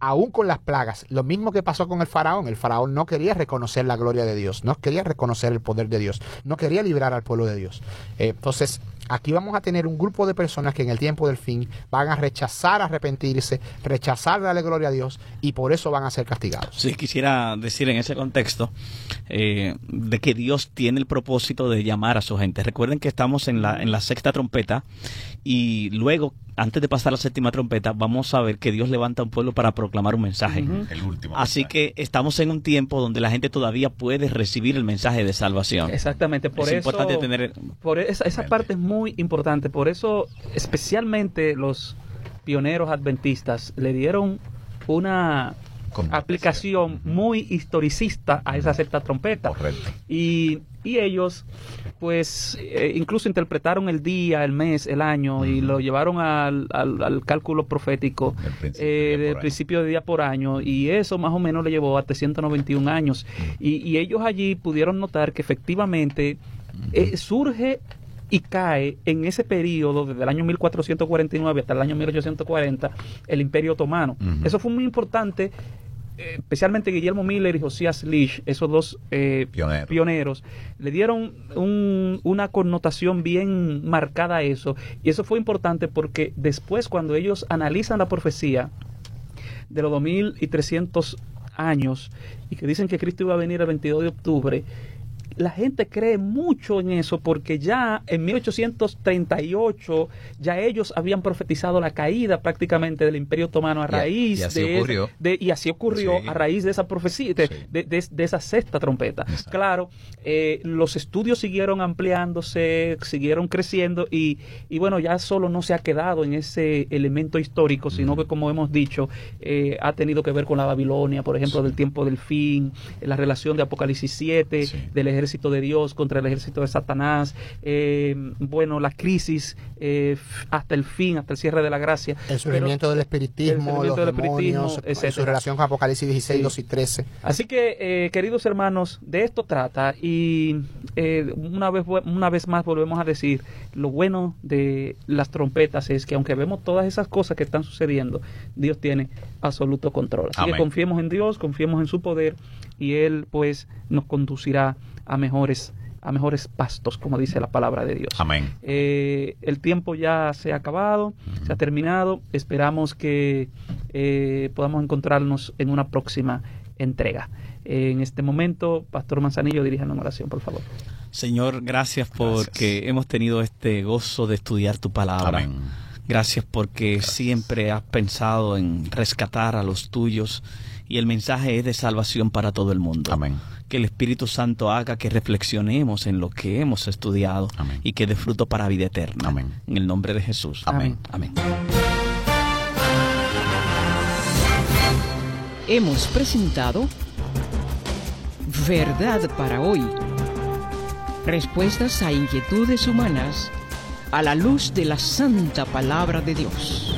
aún con las plagas, lo mismo que pasó con el faraón no quería reconocer la gloria de Dios, no quería reconocer el poder de Dios, no quería librar al pueblo de Dios. Entonces, aquí vamos a tener un grupo de personas que en el tiempo del fin van a rechazar arrepentirse, rechazar darle gloria a Dios, y por eso van a ser castigados. Sí, quisiera decir en ese contexto de que Dios tiene el propósito de llamar a su gente. Recuerden que estamos en la sexta trompeta, y luego, antes de pasar a la séptima trompeta, vamos a ver que Dios levanta a un pueblo para proclamar un mensaje. El último Así mensaje. que estamos en un tiempo donde la gente todavía puede recibir el mensaje de salvación. Exactamente, por Es eso importante tener... por esa parte es muy importante. Por eso, especialmente los pioneros adventistas le dieron una aplicación muy historicista a esa sexta trompeta. Correcto. Y ellos, pues, incluso interpretaron el día, el mes, el año, y lo llevaron al cálculo profético del principio de día por año, y eso más o menos le llevó hasta 191 años. Y ellos allí pudieron notar que efectivamente surge y cae en ese periodo, desde el año 1449 hasta el año 1840, el Imperio Otomano. Eso fue muy importante. Especialmente Guillermo Miller y Josías Lish, esos dos pioneros, le dieron una connotación bien marcada a eso, y eso fue importante porque después, cuando ellos analizan la profecía de los 2300 años y que dicen que Cristo iba a venir el 22 de octubre, la gente cree mucho en eso, porque ya en 1838 ya ellos habían profetizado la caída prácticamente del Imperio Otomano a raíz y así ocurrió sí. A raíz de esa profecía, de esa sexta trompeta. Exacto. Claro, los estudios siguieron ampliándose, siguieron creciendo, y bueno, ya solo no se ha quedado en ese elemento histórico, sino que, como hemos dicho, ha tenido que ver con la Babilonia, por ejemplo, del tiempo del fin, la relación de Apocalipsis 7, del ejército de Dios contra el ejército de Satanás, bueno, la crisis hasta el fin, hasta el cierre de la gracia, el surgimiento del espiritismo, los demonios, su relación con Apocalipsis 16, 2 y 13. Así que, queridos hermanos, de esto trata, y una vez más volvemos a decir, lo bueno de las trompetas es que, aunque vemos todas esas cosas que están sucediendo, Dios tiene absoluto control. Así que confiemos en Dios, confiemos en su poder, y Él pues nos conducirá a mejores pastos, como dice la palabra de Dios. Amén. El tiempo ya se ha acabado, se ha terminado. Esperamos que podamos encontrarnos en una próxima entrega. En este momento, Pastor Manzanillo, diríjanos en oración, por favor. Señor, gracias porque hemos tenido este gozo de estudiar tu palabra. Amén. Gracias porque siempre has pensado en rescatar a los tuyos, y el mensaje es de salvación para todo el mundo. Amén. Que el Espíritu Santo haga que reflexionemos en lo que hemos estudiado. Amén. Y que dé fruto para vida eterna. Amén. En el nombre de Jesús. Amén. Amén. Hemos presentado Verdad para hoy. Respuestas a inquietudes humanas a la luz de la santa palabra de Dios.